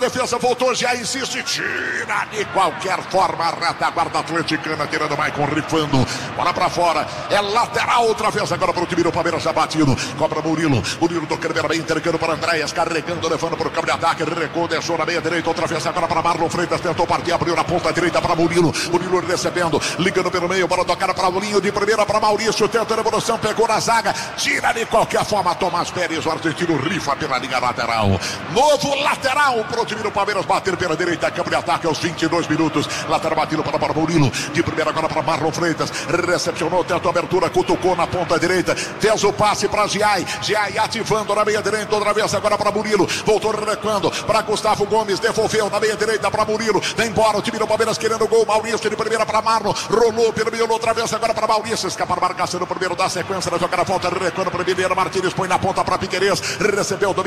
defesa, voltou, já insiste, tira de qualquer forma a retaguarda atleticana, tirando Maicon, rifando, bola pra fora, é lateral outra vez agora para o time do Palmeiras, já batido, cobra Murilo tocando pela meia, entregando para Andréas, carregando, levando para o campo de ataque, recuou, deixou na meia direita, outra vez agora para Marlon Freitas, tentou partir, abriu na ponta direita para Murilo recebendo, ligando pelo meio, bola tocada para o Linho, de primeira para Maurício, tenta a devolução, pegou na zaga, tira de qualquer forma, Tomás Pérez, o argentino rifa pela linha lateral, novo lateral para o time do Palmeiras, bater pela direita, campo de ataque aos 22 minutos, lateral batido para Murilo, de primeira agora para Marlon Freitas, recepcionou, tentou a abertura, cutucou na ponta direita, fez o passe para Giai ativando na meia direita, outra vez agora para Murilo, voltou recuando para Gustavo Gomes, devolveu na meia direita para Murilo, vem embora o time do Palmeiras querendo o gol, Maurício de primeira para Marlon, rolou pelo meio, outra vez agora para Maurício, escapa a marcação no primeiro da sequência da jogada, volta recuando para Mineiro, Martínez põe na ponta para Piquerez, recebeu o